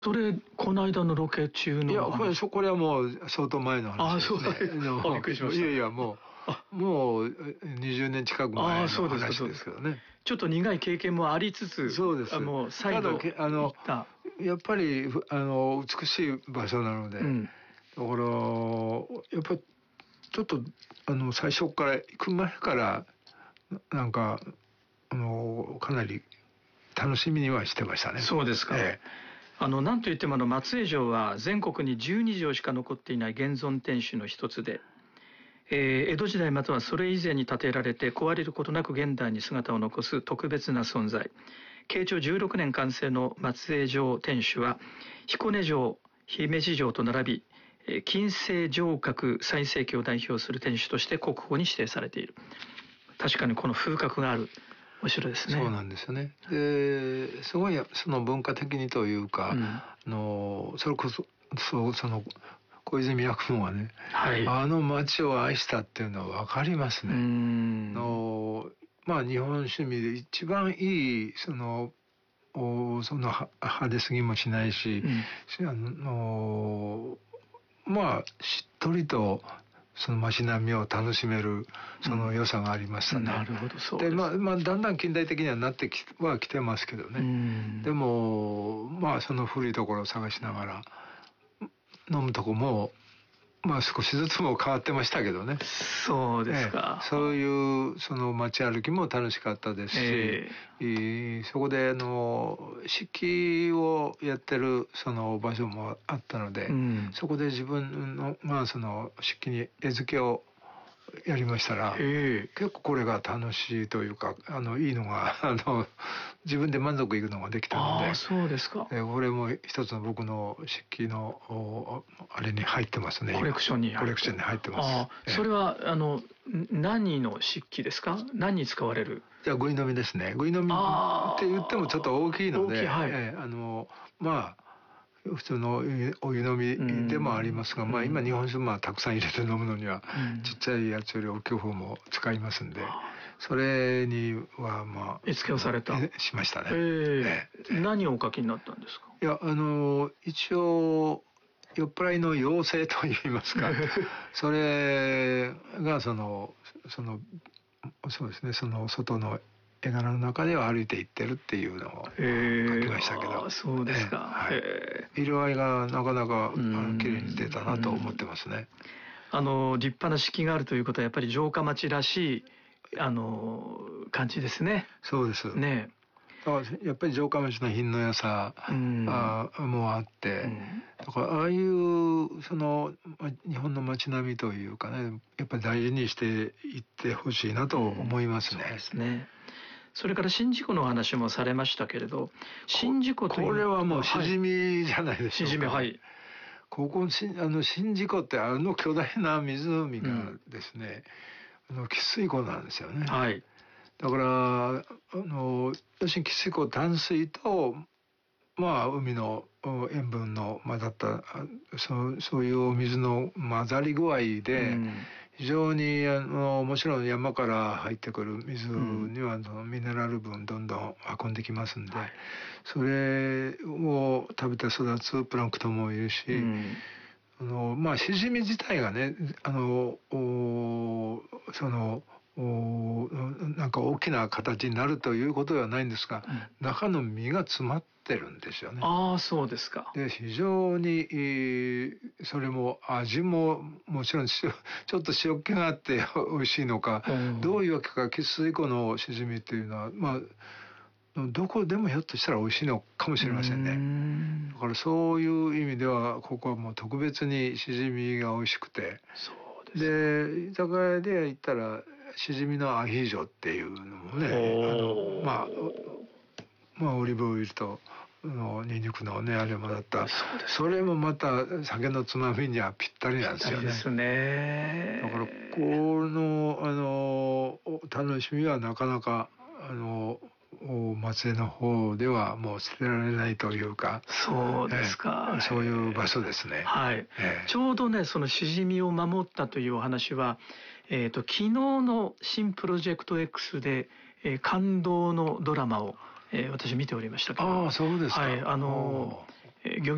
それこの間のロケ中の。 いやこれはもう相当前の話ですね。 びっくりしました。 いやもう20年近く前の話ですけどね。 ちょっと苦い経験もありつつ、 そうです。 もう再度行った。 やっぱり美しい場所なので、だからやっぱりちょっと最初から行く前からなんかかなり楽しみにはしてましたね。 そうですか。なんといっても松江城は全国に12城しか残っていない現存天守の一つで、江戸時代またはそれ以前に建てられて壊れることなく現代に姿を残す特別な存在。慶長16年完成の松江城天守は彦根城、姫路城と並び近世城郭最盛期を代表する天守として国宝に指定されている。確かにこの風格があるお城ですね。 そうなんですよね。すごいその文化的にというか、それこそその小泉八雲はね、 はい、 町を愛したっていうのは分かりますね。日本趣味で一番いいその派手すぎもしないし、しっとりとその街並みを楽しめるその良さがありましたね。 なるほど、そうです。 でだんだん近代的にはなってきてますけどね。でもその古いところを探しながら飲むとこも少しずつも変わってましたけどね。 そうですか。 そういうその街歩きも楽しかったですし、そこで漆器をやってるその場所もあったので、そこで自分のその漆器に絵付けをやりましたら、結構これが楽しいというかいいのが自分で満足いくのができたので。 そうですか。 これも一つの僕の漆器のあれに入ってますね。 コレクションに入ってます。 それは何の漆器ですか？何に使われる？ じゃあぐいのみですね。ぐいのみって言ってもちょっと大きいので、普通のお湯飲みでもありますが、今日本酒たくさん入れて飲むのには、ちっちゃいやつより大きい方も使いますんで、それには絵付けをされたしましたね。 何をお書きになったんですか？ いや一応酔っ払いの妖精といいますかそれがそうですね、その外の絵柄の中では歩いていってるっていうのを書きましたけど。 そうですか。 色合いがなかなか綺麗に出たなと思ってますね。 立派な敷居があるということはやっぱり城下町らしい感じですね。 そうですね。やっぱり城下町の品の良さもあって、だからああいうその日本の街並みというかね、やっぱり大事にしていってほしいなと思いますね。 そうですね。それから宍道湖の話もされましたけれど、宍道湖というこれはもうしじみじゃないでしょうか。 しじみ、はい。 ここ宍道湖って巨大な湖がですね、汽水湖なんですよね。 はい。 だから要するに汽水湖淡水と海の塩分の混ざったそういうお水の混ざり具合で、非常にもちろん山から入ってくる水にはミネラル分どんどん運んできますんで、それを食べて育つプランクトンもいるし、シジミ自体がねなんか大きな形になるということではないんですが、中の身が詰まってるんですよね。 そうですか。 で非常にそれも味ももちろんちょっと塩気があって美味しいのか、どういうわけか汽水湖のしじみっていうのはどこでもひょっとしたら美味しいのかもしれませんね。だからそういう意味ではここはもう特別にしじみが美味しくて、で居酒屋で行ったらしじみのアヒージョっていうのもね、オリーブオイルとニンニクのねあれもだった、それもまた酒のつまみにはぴったりなんですよね。 ですね。 だからこの楽しみはなかなか松江の方ではもう捨てられないというか。 そうですか。 そういう場所ですね。 はい。ちょうどねそのしじみを守ったというお話は、昨日の新プロジェクト X で、感動のドラマを、私見ておりましたけど。 そうですか。 はい。漁業